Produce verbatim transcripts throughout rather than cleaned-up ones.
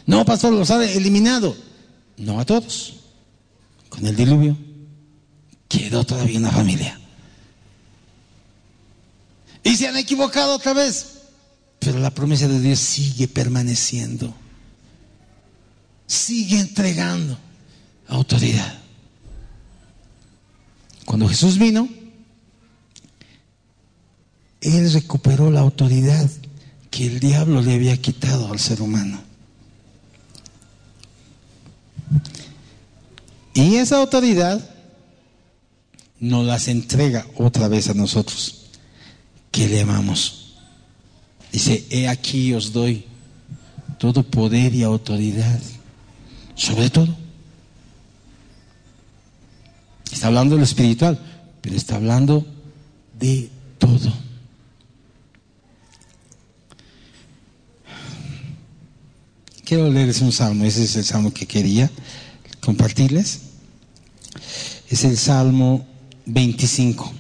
No, pastor, los ha eliminado. No a todos. Con el diluvio quedó todavía una familia. Y se han equivocado otra vez. Pero la promesa de Dios sigue permaneciendo. Sigue entregando autoridad. Cuando Jesús vino, Él recuperó la autoridad que el diablo le había quitado al ser humano. Y esa autoridad nos las entrega otra vez a nosotros, que le amamos. Dice, he aquí os doy todo poder y autoridad sobre todo. Está hablando de lo espiritual, pero está hablando de todo. Quiero leerles un salmo. Ese es el salmo que quería compartirles. Es el Salmo veinticinco.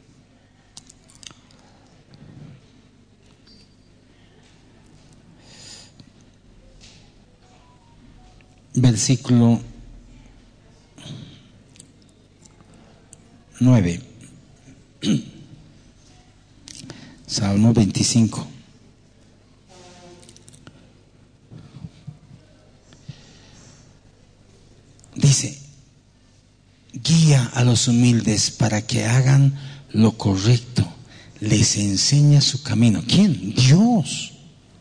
Versículo nueve. Salmo veinticinco. Dice, guía a los humildes para que hagan lo correcto, les enseña su camino. ¿Quién? Dios.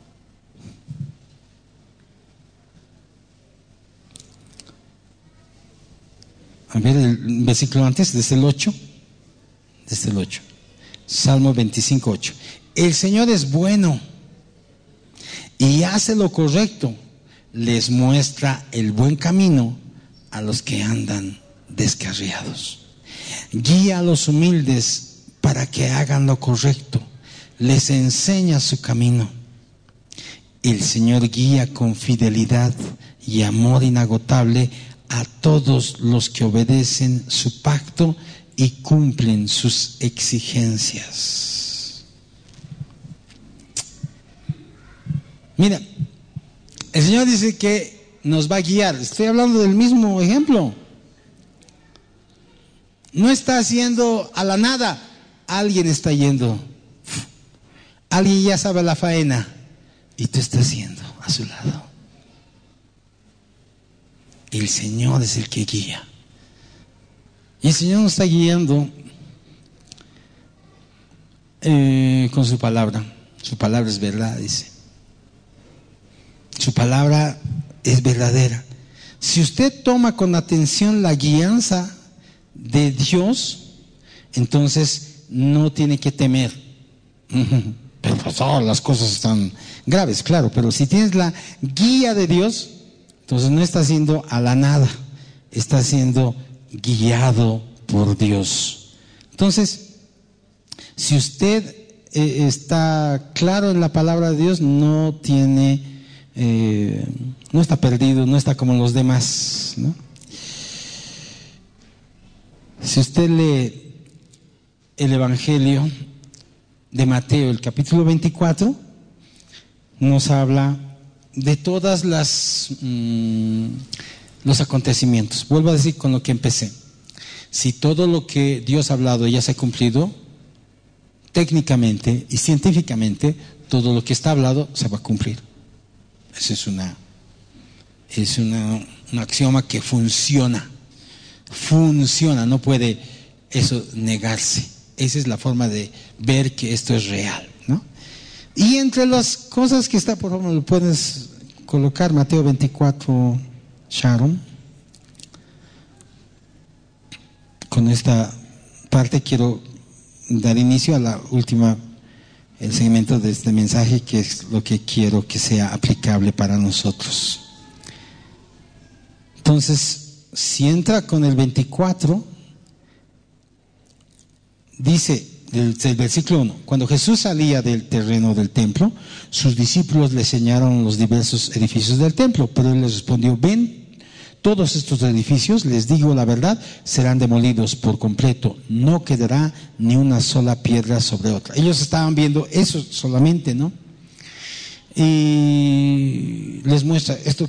A ver el versículo antes, desde el ocho. Desde el ocho. Salmo veinticinco, ocho. El Señor es bueno y hace lo correcto, les muestra el buen camino a los que andan descarriados. Guía a los humildes para que hagan lo correcto, les enseña su camino. El Señor guía con fidelidad y amor inagotable a todos los que obedecen su pacto y cumplen sus exigencias. Mira, el Señor dice que nos va a guiar. Estoy hablando del mismo ejemplo. No está haciendo a la nada. Alguien está yendo. Alguien ya sabe la faena y tú estás yendo a su lado. El Señor es el que guía. Y el Señor nos está guiando eh, con su palabra. Su palabra es verdad, dice. Su palabra es verdadera. Si usted toma con atención la guianza de Dios, entonces no tiene que temer. Pero pues, oh, las cosas están graves, claro, pero si tienes la guía de Dios, entonces no está siendo a la nada, está siendo guiado por Dios. Entonces, si usted eh, está claro en la palabra de Dios, no tiene, eh, no está perdido, no está como los demás, ¿no? Si usted lee el Evangelio de Mateo, el capítulo veinticuatro, nos habla de todas las mmm, los acontecimientos. Vuelvo a decir con lo que empecé. Si todo lo que Dios ha hablado ya se ha cumplido, técnicamente y científicamente, todo lo que está hablado se va a cumplir. Esa es una es una, un axioma que funciona. Funciona, no puede eso negarse. Esa es la forma de ver que esto es real, ¿no? Y entre las cosas que está, por favor, lo puedes colocar, Mateo veinticuatro, Sharon. Con esta parte quiero dar inicio a la última, el segmento de este mensaje, que es lo que quiero que sea aplicable para nosotros. Entonces, si entra con el veinticuatro, dice el, el versículo uno: cuando Jesús salía del terreno del templo, sus discípulos le señalaron los diversos edificios del templo, pero él les respondió: ven, todos estos edificios, les digo la verdad, serán demolidos por completo, no quedará ni una sola piedra sobre otra. Ellos estaban viendo eso solamente, ¿no? Y les muestra esto